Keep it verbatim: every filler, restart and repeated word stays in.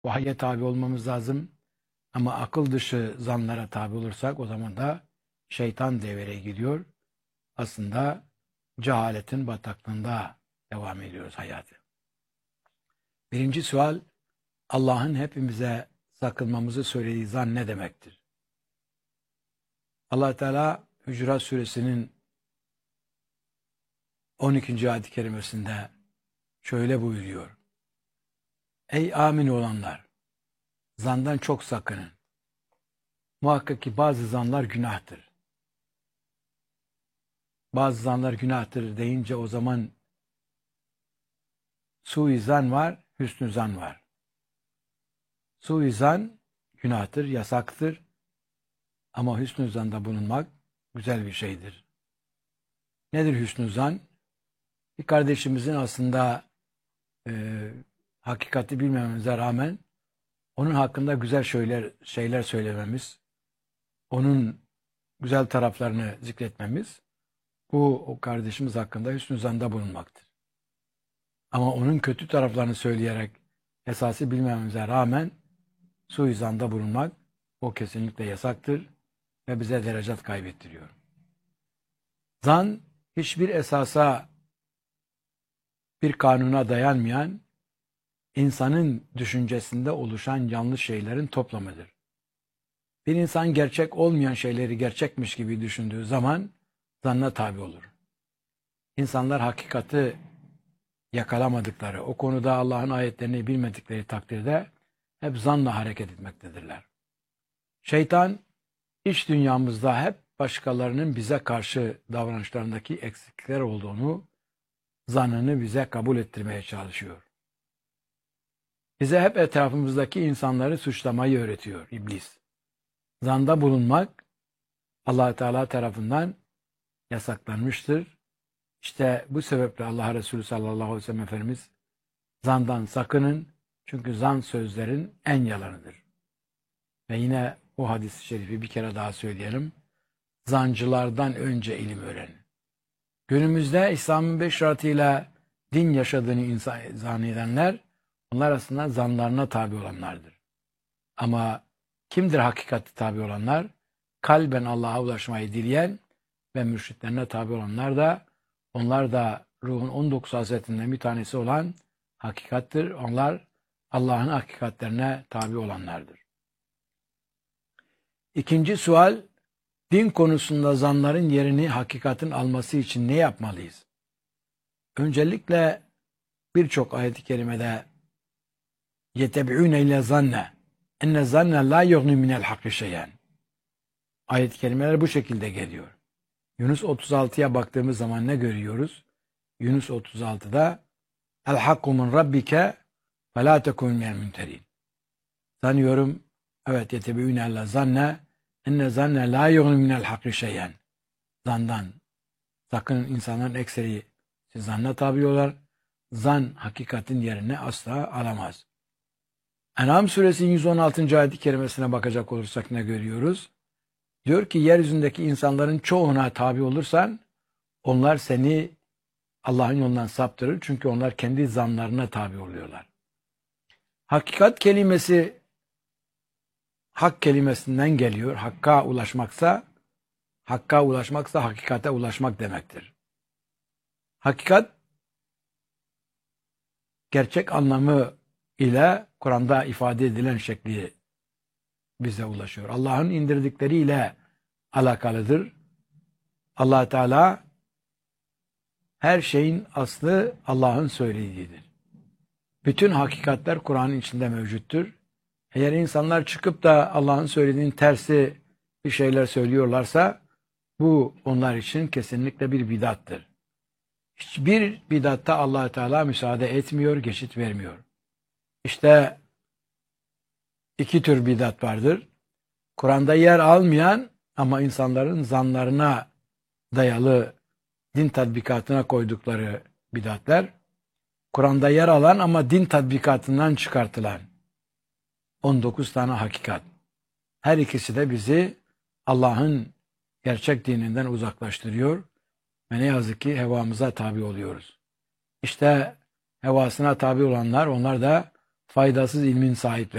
vahye tabi olmamız lazım. Ama akıl dışı zanlara tabi olursak o zaman da şeytan devreye giriyor. Aslında cehaletin bataklığında devam ediyoruz hayatı. Birinci sual, Allah'ın hepimize sakınmamızı söylediği zan ne demektir? Allah Teala Hucurat Suresinin on ikinci ayet-i kerimesinde şöyle buyuruyor. Ey amin olanlar! Zandan çok sakının. Muhakkak ki bazı zanlar günahtır. Bazı zanlar günahtır deyince o zaman suizan var, hüsnü zan var. Suizan günahtır, yasaktır. Ama hüsnü zanda bulunmak güzel bir şeydir. Nedir hüsnü zan? Bir kardeşimizin aslında e, hakikati bilmememize rağmen onun hakkında güzel şeyler, şeyler söylememiz, onun güzel taraflarını zikretmemiz, bu o kardeşimiz hakkında hüsnü zanda bulunmaktır. Ama onun kötü taraflarını söyleyerek esası bilmememize rağmen suizanda bulunmak, o kesinlikle yasaktır ve bize derecat kaybettiriyor. Zan, hiçbir esasa, bir kanuna dayanmayan, insanın düşüncesinde oluşan yanlış şeylerin toplamıdır. Bir insan gerçek olmayan şeyleri gerçekmiş gibi düşündüğü zaman zanna tabi olur. İnsanlar hakikati yakalamadıkları, o konuda Allah'ın ayetlerini bilmedikleri takdirde hep zanla hareket etmektedirler. Şeytan, iç dünyamızda hep başkalarının bize karşı davranışlarındaki eksiklikler olduğunu, zannını bize kabul ettirmeye çalışıyor. Bize hep etrafımızdaki insanları suçlamayı öğretiyor iblis. Zanda bulunmak Allah Teala tarafından yasaklanmıştır. İşte bu sebeple Allah Resulü sallallahu aleyhi ve sellem Efendimiz zandan sakının, çünkü zan sözlerin en yalanıdır. Ve yine o hadis-i şerifi bir kere daha söyleyelim. Zancılardan önce ilim öğrenin. Günümüzde İslam'ın beş şartıyla din yaşadığını insan zannedenler, onlar aslında zanlarına tabi olanlardır. Ama kimdir hakikati tabi olanlar? Kalben Allah'a ulaşmayı dileyen ve mürşitlerine tabi olanlar da, onlar da ruhun on dokuz hazretinden bir tanesi olan hakikattir. Onlar Allah'ın hakikatlerine tabi olanlardır. İkinci sual, din konusunda zanların yerini hakikatin alması için ne yapmalıyız? Öncelikle birçok ayet-i kerimede يَتَبِعُونَ اِلَى زَنَّ اَنَّ زَنَّ لَا يُغْنِ مِنَ الْحَقِّ شَيْئًا. Ayet-i kerimeler bu şekilde geliyor. Yunus otuz altıya baktığımız zaman ne görüyoruz? Yunus otuz altıda اَلْحَقُّ مِنْ رَبِّكَ فَلَا تَكُنْ مِنَ الْمُمْتَرِينَ. Sanıyorum, evet, يَتَبِعُونَ اِلَى زَنَّ اَنَّ زَنَّ لَا يُغْنِ مِنَ الْحَقِّ شَيْئًا. Zandan. Sakın insanların ekseri zanna tabi olar. Zan hakikatin yerine asla alamaz. En'am suresinin yüz on altıncı ayet-i kerimesine bakacak olursak ne görüyoruz? Diyor ki, yeryüzündeki insanların çoğuna tabi olursan onlar seni Allah'ın yolundan saptırır. Çünkü onlar kendi zanlarına tabi oluyorlar. Hakikat kelimesi hak kelimesinden geliyor. Hakka ulaşmaksa, hakka ulaşmaksa hakikate ulaşmak demektir. Hakikat gerçek anlamı ile Kur'an'da ifade edilen şekli bize ulaşıyor. Allah'ın indirdikleriyle alakalıdır. Allah Teala her şeyin aslı Allah'ın söylediğidir. Bütün hakikatler Kur'an'ın içinde mevcuttur. Eğer insanlar çıkıp da Allah'ın söylediğinin tersi bir şeyler söylüyorlarsa bu onlar için kesinlikle bir bidattır. Hiçbir bidatta Allah Teala müsaade etmiyor, geçit vermiyor. İşte iki tür bidat vardır. Kur'an'da yer almayan ama insanların zanlarına dayalı din tatbikatına koydukları bidatler. Kur'an'da yer alan ama din tatbikatından çıkartılan on dokuz tane hakikat. Her ikisi de bizi Allah'ın gerçek dininden uzaklaştırıyor ve ne yazık ki hevamıza tabi oluyoruz. İşte hevasına tabi olanlar, onlar da faydasız ilmin sahipleri.